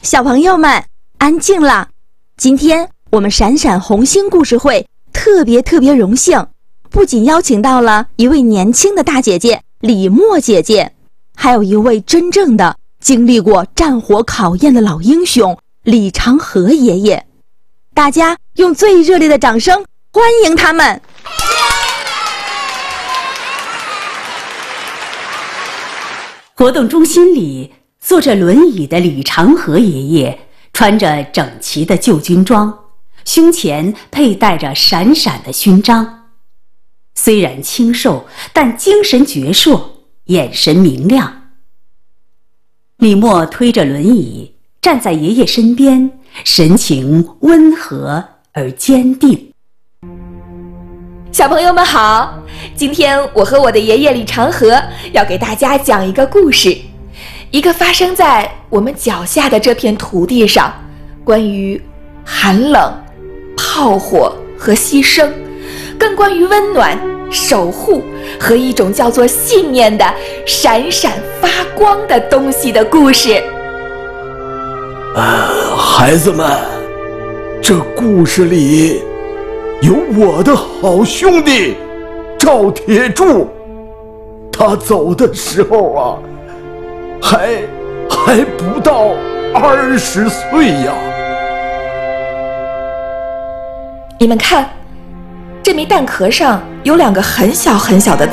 小朋友们，安静了！今天我们闪闪红星故事会特别荣幸，不仅邀请到了一位年轻的大姐姐李默姐姐，还有一位真正的经历过战火考验的老英雄李长河爷爷。大家用最热烈的掌声欢迎他们！ 活动中心里坐着轮椅的李长河爷爷，穿着整齐的旧军装，胸前佩戴着闪闪的勋章。虽然清瘦，但精神矍铄，眼神明亮。李默推着轮椅站在爷爷身边，神情温和而坚定。 小朋友们好，今天我和我的爷爷李长河要给大家讲一个故事，一个发生在我们脚下的这片土地上，关于寒冷、炮火和牺牲，更关于温暖、守护和一种叫做信念的闪闪发光的东西的故事。 孩子们，这故事里有我的好兄弟赵铁柱，他走的时候啊，还不到20岁呀。 你们看，这枚弹壳上有2个很小的